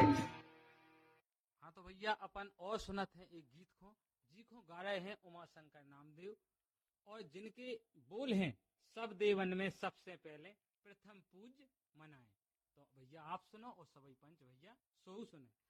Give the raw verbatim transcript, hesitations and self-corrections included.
हाँ तो भैया अपन और सुनत है एक गीत को, जी को गा रहे हैं उमा शंकर नामदेव, और जिनके बोल हैं सब देवन में सबसे पहले प्रथम पूज मनाए। तो भैया आप सुनो और सभी पंच भैया सोऊ सुने।